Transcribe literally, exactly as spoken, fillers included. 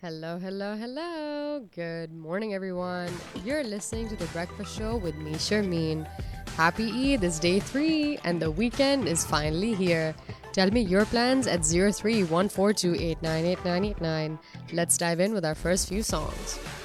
Hello, hello, hello. Good morning, everyone. You're listening to The Breakfast Show with me, Sharmeen. Happy Eid is day three, and the weekend is finally here. Tell me your plans at zero three one four two eight nine eight nine eight nine. Let's dive in with our first few songs.